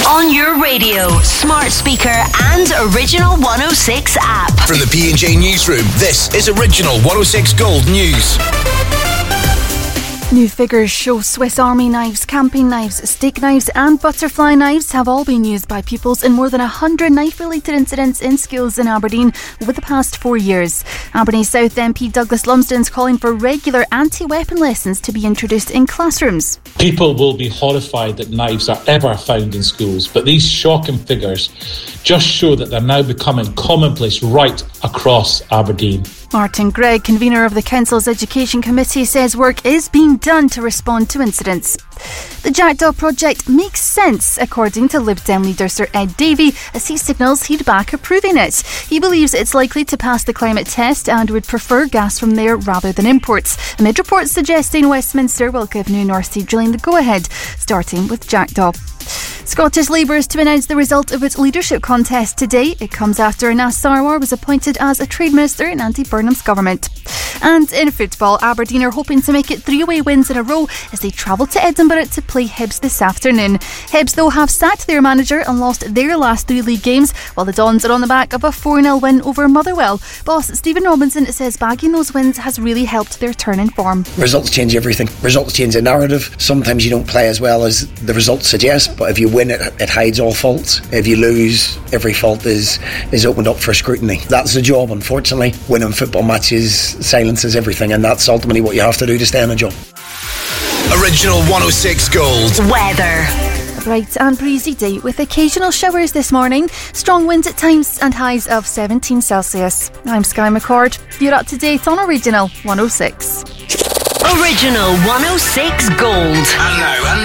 On your radio, smart speaker and Original 106 app. From the P&J Newsroom, this is Original 106 Gold News. New figures show Swiss Army knives, camping knives, steak knives and butterfly knives have all been used by pupils in more than 100 knife-related incidents in schools in Aberdeen over the past 4 years. Aberdeen South MP Douglas Lumsden's calling for regular anti-weapon lessons to be introduced in classrooms. People will be horrified that knives are ever found in schools, but these shocking figures just show that they're now becoming commonplace right across Aberdeen. Martin Gregg, convener of the Council's Education Committee, says work is being done to respond to incidents. The Jackdaw project makes sense, according to Lib Dem leader Sir Ed Davey, as he signals he'd back approving it. He believes it's likely to pass the climate test and would prefer gas from there rather than imports. Amid reports suggesting Westminster will give New North Sea drilling the go-ahead, starting with Jackdaw. Scottish Labour is to announce the result of its leadership contest today. It comes after Anas Sarwar was appointed as a Trade Minister in Andy Burnham's government. And in football, Aberdeen are hoping to make it 3 away wins in a row as they travel to Edinburgh to play Hibs this afternoon. Hibs, though, have sacked their manager and lost their last 3 league games, while the Dons are on the back of a 4-0 win over Motherwell. Boss Stephen Robinson says bagging those wins has really helped their turn in form. Results change everything. Results change the narrative. Sometimes you don't play as well as the results suggest, but if you win, it hides all faults. If you lose, every fault is opened up for scrutiny. That's the job, unfortunately. Winning football matches silences everything, and that's ultimately what you have to do to stay on the job. Original 106 Gold. Weather. A bright and breezy day with occasional showers this morning, strong winds at times and highs of 17 Celsius. I'm Sky McCord. You're up to date on Original 106. Original 106 Gold. And now,